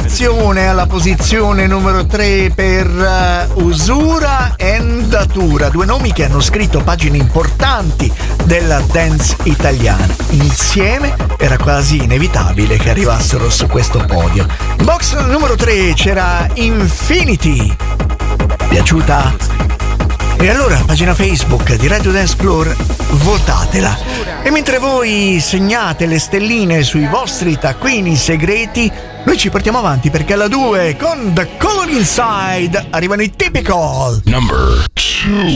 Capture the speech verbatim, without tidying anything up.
attenzione alla posizione numero tre per uh, Usura e Datura, due nomi che hanno scritto pagine importanti della dance italiana. Insieme era quasi inevitabile che arrivassero su questo podio. In box numero tre c'era Infinity. Piaciuta? E allora, pagina Facebook di Radio Dance Floor, votatela. E mentre voi segnate le stelline sui vostri taccuini segreti, noi ci portiamo avanti perché alla due con The Color Inside arrivano i Typical. Number two.